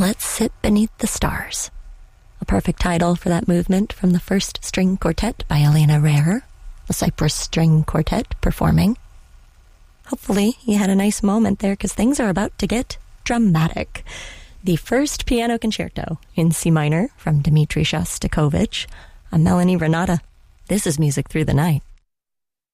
Let's Sit Beneath the Stars. A perfect title for that movement from the First String Quartet by Elena Rare, a Cyprus String Quartet performing. Hopefully you had a nice moment there, because things are about to get dramatic. The first piano concerto in C minor from Dmitri Shostakovich. I'm Melanie Renata. This is Music Through the Night.